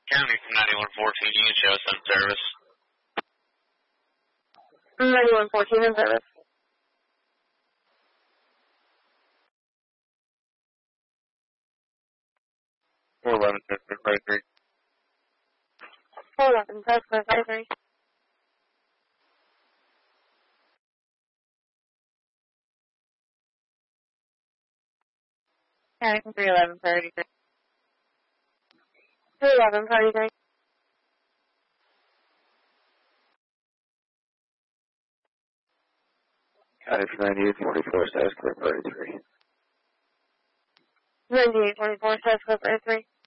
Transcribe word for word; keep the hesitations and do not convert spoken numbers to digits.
County from ninety-one fourteen, you can show us on service. ninety-one fourteen in service. four eleven, Test five three. four eleven, Test five three. County from three eleven thirty-three. three eleven thirty-three. County from ninety-eight forty-four, Test five thirty-three. ninety-eight forty-four, Test five thirty-three.